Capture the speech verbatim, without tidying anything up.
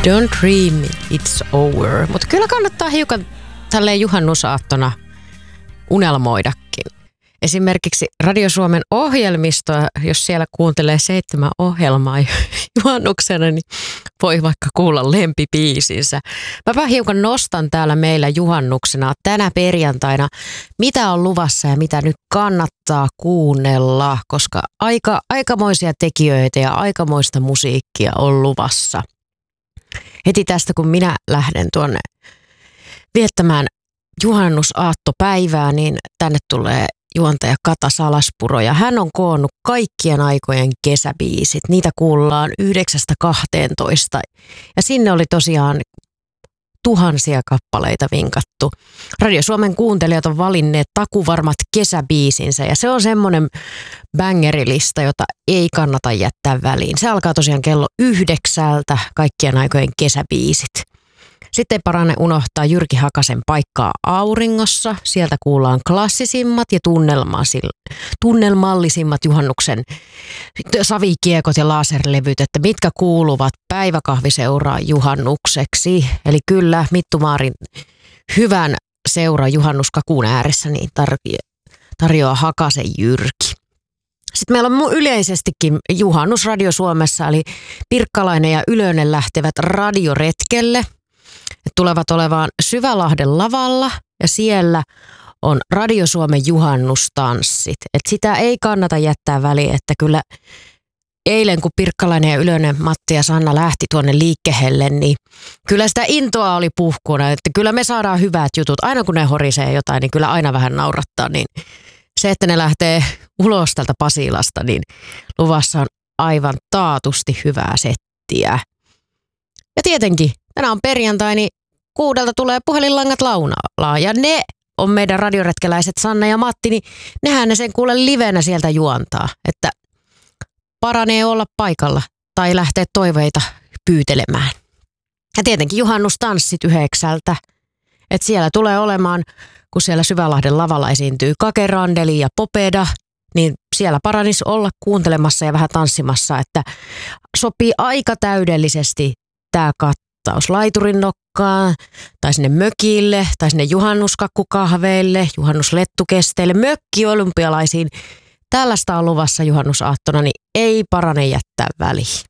Don't dream it's over. Mutta kyllä kannattaa hiukan tälleen juhannusaattona unelmoidakin. Esimerkiksi Radio Suomen ohjelmistoa, jos siellä kuuntelee seitsemän ohjelmaa juhannuksena, niin voi vaikka kuulla lempibiisinsä. Mäpä hiukan nostan täällä meillä juhannuksena tänä perjantaina, mitä on luvassa ja mitä nyt kannattaa kuunnella, koska aika, aikamoisia tekijöitä ja aikamoista musiikkia on luvassa. Heti tästä, kun minä lähden tuonne viettämään juhannusaattopäivää, niin tänne tulee juontaja Kata Salaspuro ja hän on koonnut kaikkien aikojen kesäbiisit. Niitä kuullaan yhdeksästä kahteentoista ja sinne oli tosiaan tuhansia kappaleita vinkattu. Radio Suomen kuuntelijat on valinneet takuvarmat kesäbiisinsä ja se on semmoinen bangerilista, jota ei kannata jättää väliin. Se alkaa tosiaan kello yhdeksältä kaikkien aikojen kesäbiisit. Sitten ei parane unohtaa Jyrki Hakasen Paikkaa auringossa. Sieltä kuullaan klassisimmat ja tunnelmallisimmat juhannuksen savikiekot ja laserlevyt, että mitkä kuuluvat päiväkahviseuraa juhannukseksi. Eli kyllä Mittu Maarin hyvän seura juhannuskakuun ääressä niin tar- tarjoaa Hakasen Jyrki. Sitten meillä on yleisestikin juhannus Radio Suomessa, eli Pirkkalainen ja Ylönen lähtevät radioretkelle. Ne tulevat olevaan Syvälahden lavalla ja siellä on Radio Suomen juhannustanssit. Et sitä ei kannata jättää väliin, että kyllä eilen kun Pirkkalainen ja Ylönen, Matti ja Sanna lähti tuonne liikkeelle, niin kyllä sitä intoa oli puhkuna. Että kyllä me saadaan hyvät jutut. Aina kun ne horisee jotain, niin kyllä aina vähän naurattaa. Niin se, että ne lähtee ulos tältä Pasilasta, niin luvassa on aivan taatusti hyvää settiä. Ja tietenkin tänään on perjantai, niin kuudelta tulee puhelinlangat launalla ja ne on meidän radioretkeläiset Sanna ja Matti, niin nehän ne sen kuule livenä sieltä juontaa, että paranee olla paikalla tai lähteä toiveita pyytelemään. Ja tietenkin juhannustanssit yhdeksältä, että siellä tulee olemaan, kun siellä Syvälahden lavalla esiintyy Kake Randeli ja Popeda, niin siellä paranisi olla kuuntelemassa ja vähän tanssimassa, että sopii aika täydellisesti tämä kattaus laiturin nokkaan, tai sinne mökille, tai sinne juhannuskakkukahveille, juhannuslettukesteille, mökkiolympialaisiin. Tällaista on luvassa juhannusaattona, niin ei parane jättää väliin.